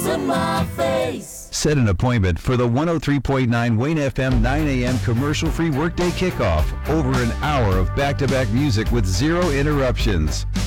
to my face. Set an appointment for the 103.9 Wayne FM 9 a.m. commercial-free workday kickoff. Over an hour of back-to-back music with zero interruptions.